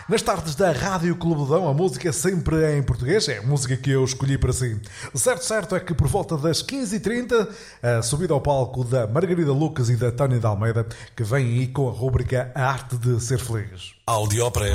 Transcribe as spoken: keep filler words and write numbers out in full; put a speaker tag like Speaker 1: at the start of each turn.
Speaker 1: Nas tardes da Rádio Clubedão, a música sempre é em português, é a música que eu escolhi para si. Certo, certo é que por volta das quinze e trinta, a subida ao palco da Margarida Lucas e da Tânia de Almeida, que vem aí com a rúbrica A Arte de Ser Feliz.
Speaker 2: Audiopress